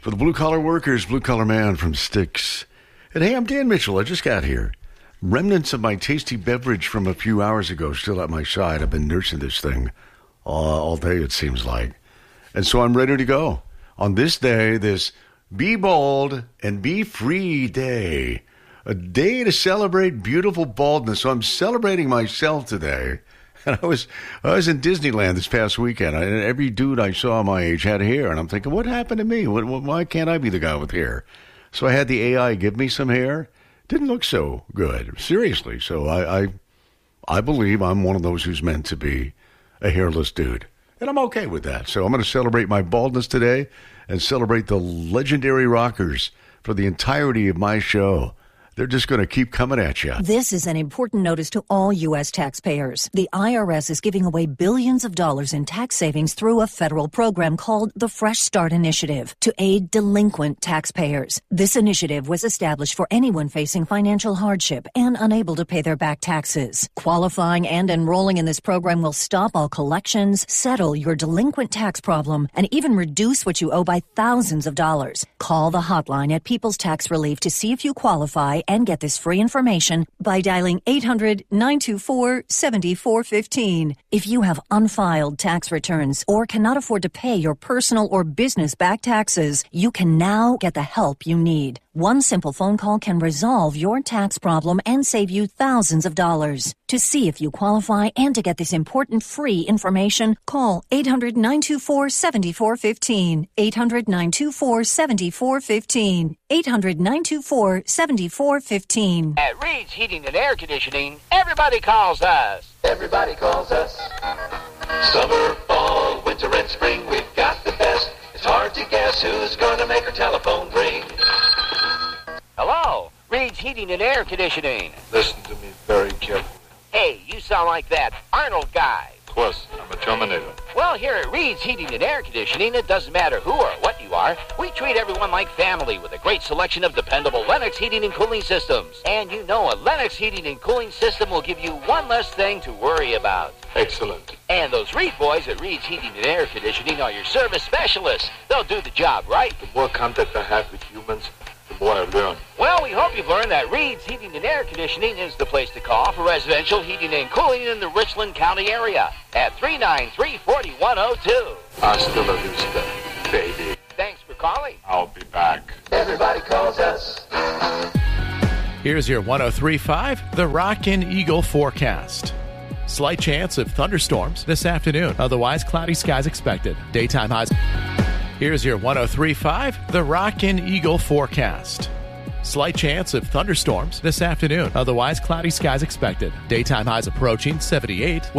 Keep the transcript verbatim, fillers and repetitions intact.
For the blue-collar workers, blue-collar man from Styx. And hey, I'm Dan Mitchell. I just got here. Remnants of my tasty beverage from a few hours ago still at my side. I've been nursing this thing all, all day, it seems like. And so I'm ready to go. On this day, this Be Bold and Be Free Day. A day to celebrate beautiful baldness. So I'm celebrating myself today. And I was I was in Disneyland this past weekend, and every dude I saw my age had hair. And I'm thinking, what happened to me? What, what, why can't I be the guy with hair? So I had the A I give me some hair. Didn't look so good, seriously. So I, I I believe I'm one of those who's meant to be a hairless dude. And I'm okay with that. So I'm going to celebrate my baldness today and celebrate the legendary rockers for the entirety of my show. They're just going to keep coming at you. This is an important notice to all U S taxpayers. The I R S is giving away billions of dollars in tax savings through a federal program called the Fresh Start Initiative to aid delinquent taxpayers. This initiative was established for anyone facing financial hardship and unable to pay their back taxes. Qualifying and enrolling in this program will stop all collections, settle your delinquent tax problem, and even reduce what you owe by thousands of dollars. Call the hotline at People's Tax Relief to see if you qualify and get this free information by dialing eight hundred, nine two four, seven four one five. If you have unfiled tax returns or cannot afford to pay your personal or business back taxes, you can now get the help you need. One simple phone call can resolve your tax problem and save you thousands of dollars. To see if you qualify and to get this important free information, call eight hundred, nine two four, seven four one five. eight hundred, nine two four, seven four one five. eight hundred, nine two four, seven four one five. At Reed's Heating and Air Conditioning, everybody calls us. Everybody calls us. Summer, fall, winter, and spring, we've got the best. It's hard to guess who's gonna make our telephone ring. Hello, Reed's Heating and Air Conditioning. Listen to me very carefully. Hey, you sound like that Arnold guy. Of course, I'm a Terminator. Well, here at Reed's Heating and Air Conditioning, it doesn't matter who or what you are. We treat everyone like family with a great selection of dependable Lennox heating and cooling systems. And you know a Lennox heating and cooling system will give you one less thing to worry about. Excellent. And those Reed boys at Reed's Heating and Air Conditioning are your service specialists. They'll do the job right. The more contact I have with humans, the more I learn. Well, we hope you've learned that Reed's Heating and Air Conditioning is the place to call for residential heating and cooling in the Richland County area at three nine three, four one zero two. Hasta la vista, baby. Thanks for calling. I'll be back. Everybody calls us. Here's your one oh three point five, the Rockin' Eagle forecast. Slight chance of thunderstorms this afternoon. Otherwise, cloudy skies expected. Daytime highs. Here's your one oh three point five, the Rockin' Eagle forecast. Slight chance of thunderstorms this afternoon. Otherwise, cloudy skies expected. Daytime highs approaching seventy-eight.